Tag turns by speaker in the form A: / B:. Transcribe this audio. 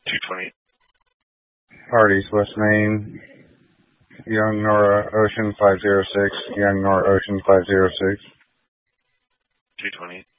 A: 220.
B: Parties, West Main, Young Nora Ocean 506, Young Nora Ocean 506.
A: 220.